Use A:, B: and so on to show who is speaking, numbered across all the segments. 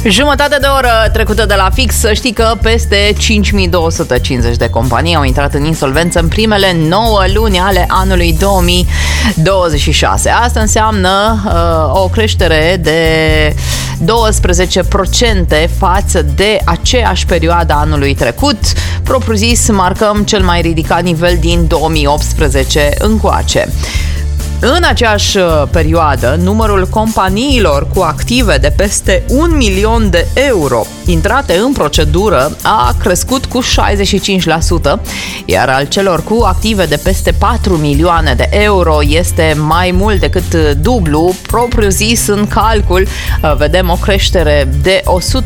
A: Jumătate de oră trecută de la fix. Să știi că peste 5250 de companii au intrat în insolvență în primele 9 luni ale anului 2026. Asta înseamnă o creștere de 12% față de aceeași perioadă anului trecut. Propriu zis, marcăm cel mai ridicat nivel din 2018 încoace. În aceeași perioadă, numărul companiilor cu active de peste 1 milion de euro intrate în procedură a crescut cu 65%, iar al celor cu active de peste 4 milioane de euro este mai mult decât dublu. Propriu zis, în calcul vedem o creștere de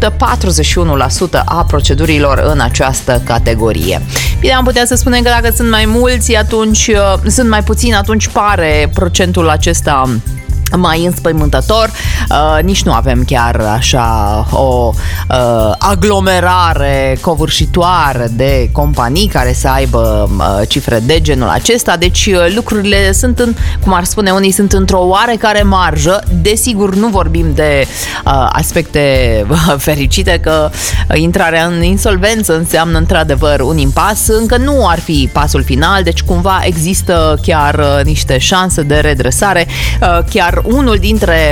A: 141% a procedurilor în această categorie. Bine, am putea să spunem că dacă sunt mai mulți, atunci sunt mai puțini, atunci pare procentul acesta mai înspăimântător. Nici nu avem chiar așa o aglomerare covârșitoare de companii care să aibă cifre de genul acesta. Deci lucrurile sunt, cum ar spune unii, sunt într-o oarecare marjă. Desigur, nu vorbim de aspecte fericite, că intrarea în insolvență înseamnă într-adevăr un impas. Încă nu ar fi pasul final, deci cumva există chiar niște șanse de redresare. Chiar unul dintre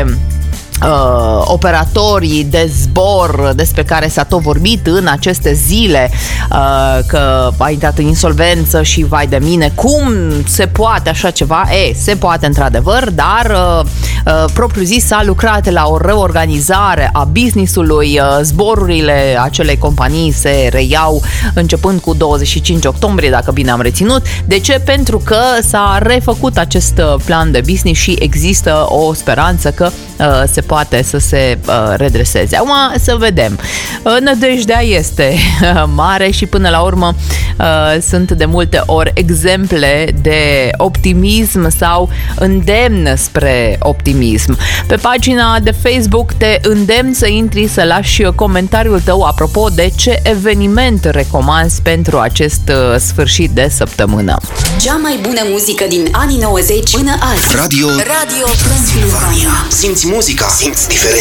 A: operatorii de zbor despre care s-a tot vorbit în aceste zile, că a intrat în insolvență și vai de mine, cum se poate așa ceva? Se poate într-adevăr, dar propriu zis s-a lucrat la o reorganizare a business-ului. Zborurile acelei companii se reiau începând cu 25 octombrie, dacă bine am reținut. De ce? Pentru că s-a refăcut acest plan de business și există o speranță că se poate să se redreseze. Acum să vedem. Nădejdea este mare și până la urmă sunt de multe ori exemple de optimism sau îndemn spre optimism. Pe pagina de Facebook te îndemn să intri să lași comentariul tău apropo de ce eveniment recomanzi pentru acest sfârșit de săptămână.
B: Cea mai bună muzică din anii 90 până azi.
C: Radio Transilvania. Simți muzica, simți diferența.